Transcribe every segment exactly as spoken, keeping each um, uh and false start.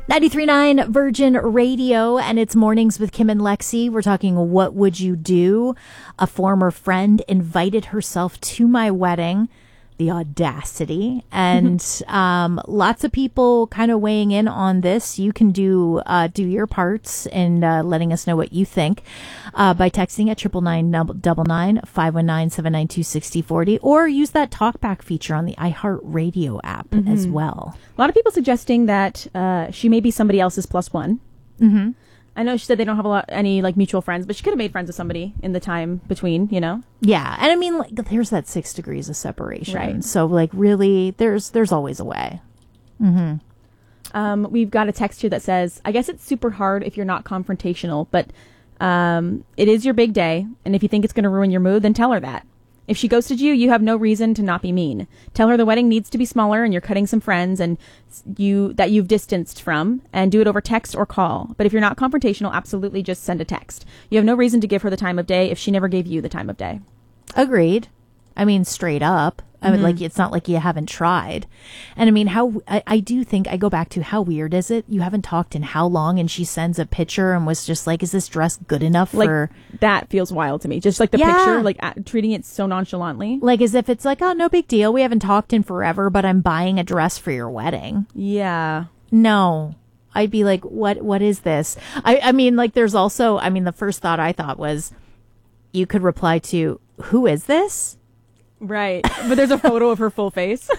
ninety-three point nine Virgin Radio, and it's Mornings with Kim and Lexi. We're talking what would you do? A former friend invited herself to my wedding. The audacity. And um, lots of people kind of weighing in on this. You can do uh, do your parts in uh, letting us know what you think uh, by texting at triple nine double nine five one nine seven nine two six zero four zero, or use that talkback feature on the iHeartRadio app mm-hmm. as well. A lot of people suggesting that uh, she may be somebody else's plus one. Mm-hmm. I know she said they don't have a lot any like mutual friends, but she could have made friends with somebody in the time between, you know? Yeah. And I mean, like, there's that six degrees of separation. Right. So, like, really, there's there's always a way. Mm-hmm. Um, we've got a text here that says, I guess it's super hard if you're not confrontational, but um, it is your big day. And if you think it's going to ruin your mood, then tell her that. If she ghosted you, you have no reason to not be mean. Tell her the wedding needs to be smaller and you're cutting some friends and you that you've distanced from, and do it over text or call. But if you're not confrontational, absolutely just send a text. You have no reason to give her the time of day if she never gave you the time of day. Agreed. I mean, straight up. I mean, mm-hmm. like, it's not like you haven't tried. And I mean, how, I, I do think, I go back to how weird is it? You haven't talked in how long, and she sends a picture and was just like, is this dress good enough like, for... That feels wild to me. Just like the yeah. picture, like uh, treating it so nonchalantly. Like as if it's like, oh, no big deal. We haven't talked in forever, but I'm buying a dress for your wedding. Yeah. No. I'd be like, what? What is this? I, I mean, like, there's also, I mean, the first thought I thought was, you could reply to, who is this? Right. But there's a photo of her full face.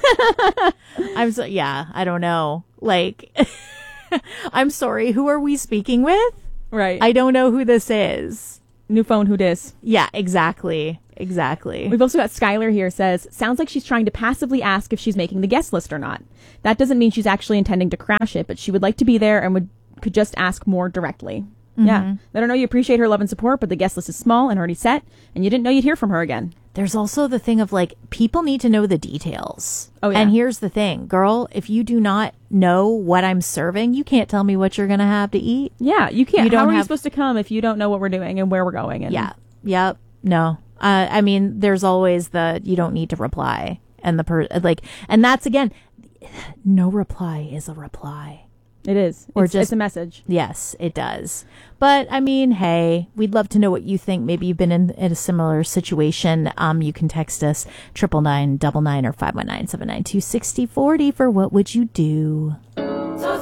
I'm so, yeah, I don't know. Like, I'm sorry, who are we speaking with? Right. I don't know who this is. New phone, who dis? Yeah, exactly. Exactly. We've also got Skylar here says, sounds like she's trying to passively ask if she's making the guest list or not. That doesn't mean she's actually intending to crash it, but she would like to be there and would could just ask more directly. Mm-hmm. Yeah. I don't know you appreciate her love and support, but the guest list is small and already set, and you didn't know you'd hear from her again. There's also the thing of, like, people need to know the details. Oh, yeah. And here's the thing, girl, if you do not know what I'm serving, you can't tell me what you're going to have to eat. Yeah, you can't. You don't How are have... you supposed to come if you don't know what we're doing and where we're going? And... Yeah. Yep. No. Uh, I mean, there's always the, you don't need to reply. And the per like, and that's, again, no reply is a reply. It is. Or it's, just it's a message. Yes, it does. But I mean, hey, we'd love to know what you think. Maybe you've been in, in a similar situation. Um, you can text us triple nine double nine or five one nine seven nine two sixty forty for what would you do.